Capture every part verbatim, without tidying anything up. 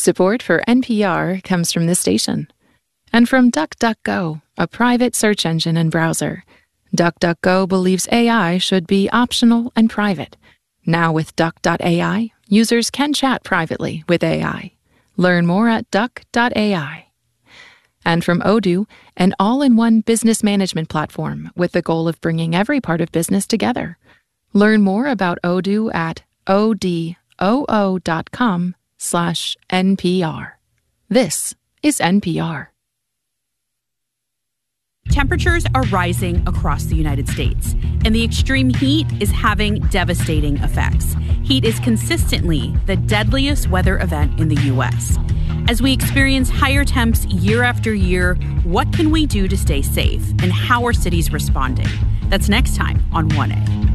Support for N P R comes from this station. And from DuckDuckGo, a private search engine and browser. DuckDuckGo believes A I should be optional and private. Now with Duck dot A I, users can chat privately with A I. Learn more at Duck dot A I. And from Odoo, an all-in-one business management platform with the goal of bringing every part of business together. Learn more about Odoo at odoo dot com slash N P R. This is N P R. Temperatures are rising across the United States, and the extreme heat is having devastating effects. Heat is consistently the deadliest weather event in the U S. As we experience higher temps year after year, what can we do to stay safe, and how are cities responding? That's next time on one A.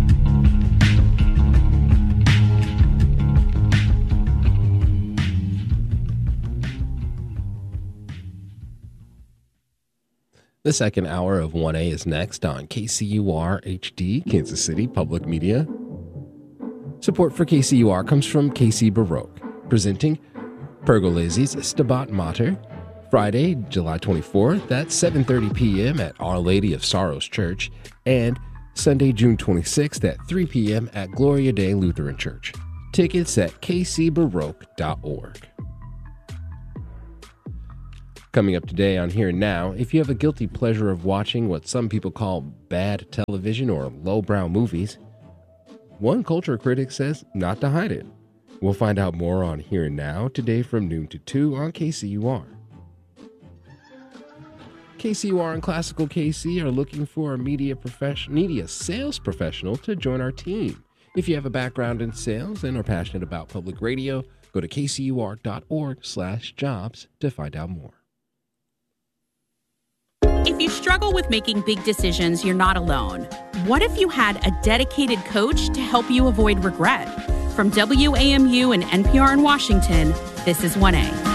The second hour of one A is next on K C U R H D, Kansas City Public Media. Support for K C U R comes from K C Baroque, presenting Pergolesi's Stabat Mater, Friday, July twenty-fourth at seven thirty p.m. at Our Lady of Sorrows Church, and Sunday, June twenty-sixth at three p.m. at Gloria Dei Lutheran Church. Tickets at k c baroque dot org. Coming up today on Here and Now, if you have a guilty pleasure of watching what some people call bad television or lowbrow movies, one culture critic says not to hide it. We'll find out more on Here and Now today from noon to two on K C U R. K C U R and Classical K C are looking for a media profession, media sales professional to join our team. If you have a background in sales and are passionate about public radio, go to k c u r dot org slash jobs to find out more. If you struggle with making big decisions, you're not alone. What if you had a dedicated coach to help you avoid regret? From W A M U and N P R in Washington, this is one A.